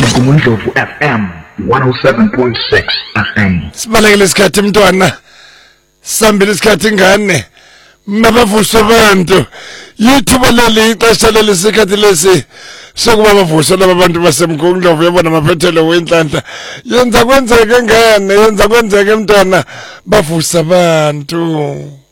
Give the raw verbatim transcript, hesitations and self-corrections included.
Umndlovu F M one oh seven point six F M. Sibalekele isikhathi mntwana. Sambile isikhathi ingane. Mabavusa abantu. Yithuba leli ixesha leli sikhathi lesi sokuba bavusa laba bantu basemgungundlovu yabona maphethelo wenhlanhla. Yenza kwenzeke ngane, yenza kwenzeke mntwana bavusa abantu.